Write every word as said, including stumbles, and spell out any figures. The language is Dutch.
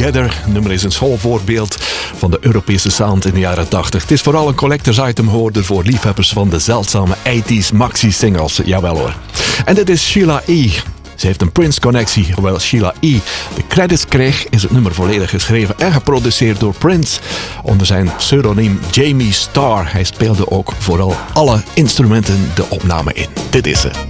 Together. Het nummer is een schoolvoorbeeld van de Europese sound in de jaren tachtig. Het is vooral een collectors item hoorder voor liefhebbers van de zeldzame tachtiger maxi-singles. Jawel hoor. En dit is Sheila E. Ze heeft een Prince-connectie. Hoewel Sheila E. de credits kreeg, is het nummer volledig geschreven en geproduceerd door Prince onder zijn pseudoniem Jamie Starr. Hij speelde ook vooral alle instrumenten de opname in. Dit is ze.